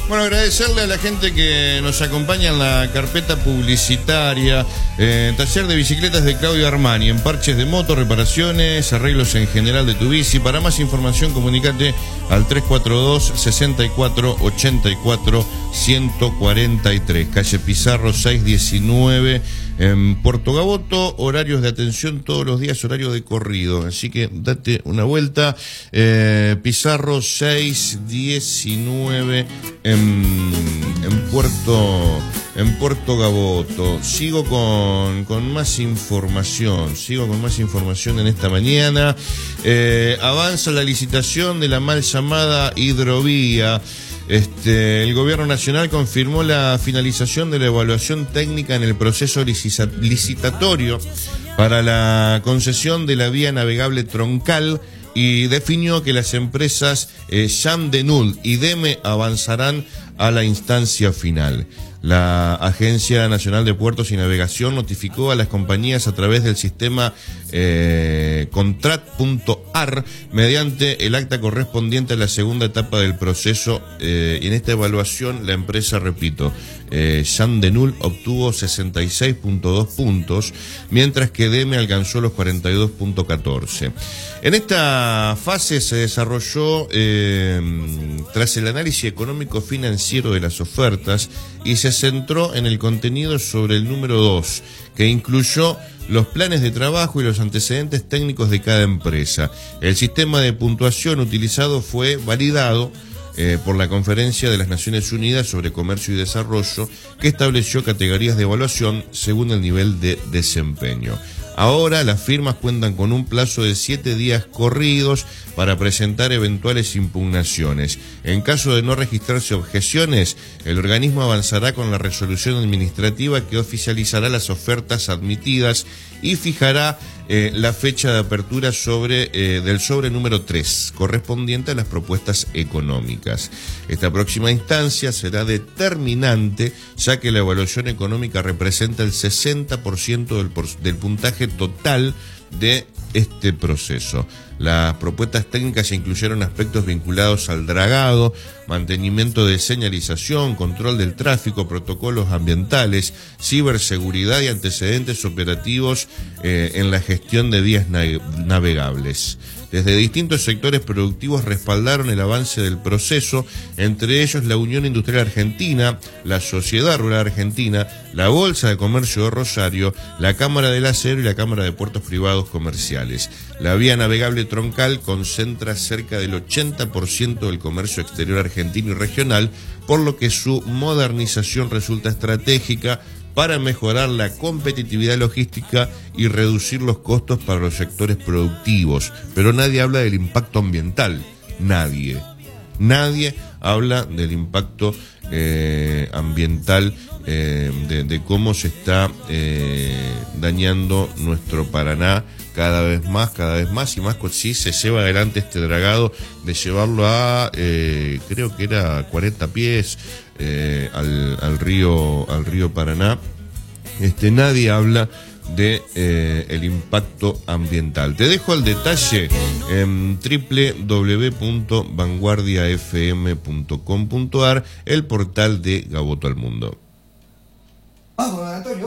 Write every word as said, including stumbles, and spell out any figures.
Bueno, agradecerle a la gente que nos acompaña en la carpeta publicitaria. Eh, taller de bicicletas de Claudio Armani, en parches de moto, reparaciones, arreglos en general de tu bici. Para más información, comunicate al tres cuatro dos, seis cuatro, ocho cuatro, uno cuatro tres, calle Pizarro seiscientos diecinueve, en Puerto Gaboto. Horarios de atención todos los días, horario de corrido, así que date una vuelta. eh, Pizarro seiscientos diecinueve en, en Puerto en Puerto Gaboto. Sigo con, con más información, sigo con más información en esta mañana. Eh, avanza la licitación de la mal llamada hidrovía. Este, el Gobierno Nacional confirmó la finalización de la evaluación técnica en el proceso licitatorio para la concesión de la vía navegable troncal y definió que las empresas eh, Jean Denul y Deme avanzarán a la instancia final. La Agencia Nacional de Puertos y Navegación notificó a las compañías a través del sistema eh, contrat punto a r mediante el acta correspondiente a la segunda etapa del proceso. Eh, y en esta evaluación la empresa, repito, eh, Jean Denul obtuvo sesenta y seis punto dos puntos, mientras que Deme alcanzó los cuarenta y dos punto catorce. En esta fase se desarrolló, eh, tras el análisis económico financiero de las ofertas, y se centró en el contenido sobre el número dos, que incluyó los planes de trabajo y los antecedentes técnicos de cada empresa. El sistema de puntuación utilizado fue validado eh, por la Conferencia de las Naciones Unidas sobre Comercio y Desarrollo, que estableció categorías de evaluación según el nivel de desempeño. Ahora las firmas cuentan con un plazo de siete días corridos para presentar eventuales impugnaciones. En caso de no registrarse objeciones, el organismo avanzará con la resolución administrativa que oficializará las ofertas admitidas y fijará eh, la fecha de apertura sobre eh, del sobre número tres, correspondiente a las propuestas económicas. Esta próxima instancia será determinante, ya que la evaluación económica representa el sesenta por ciento del, por, del puntaje total de este proceso. Las propuestas técnicas incluyeron aspectos vinculados al dragado, mantenimiento de señalización, control del tráfico, protocolos ambientales, ciberseguridad y antecedentes operativos eh, en la gestión de vías navegables. Desde distintos sectores productivos respaldaron el avance del proceso, entre ellos la Unión Industrial Argentina, la Sociedad Rural Argentina, la Bolsa de Comercio de Rosario, la Cámara del Acero y la Cámara de Puertos Privados Comerciales. La vía navegable troncal concentra cerca del ochenta por ciento del comercio exterior argentino y regional, por lo que su modernización resulta estratégica para mejorar la competitividad logística y reducir los costos para los sectores productivos. Pero nadie habla del impacto ambiental, nadie. Nadie habla del impacto eh, ambiental, eh, de, de cómo se está eh, dañando nuestro Paraná cada vez más, cada vez más y más. Si se lleva adelante este dragado de llevarlo a, eh, creo que era cuarenta pies, eh, al, al río, al río Paraná. Este, nadie habla de eh, el impacto ambiental. Te dejo el detalle en doble u doble u doble u punto vanguardia f m punto com punto a r, el portal de Gaboto al Mundo. Vamos, Antonio.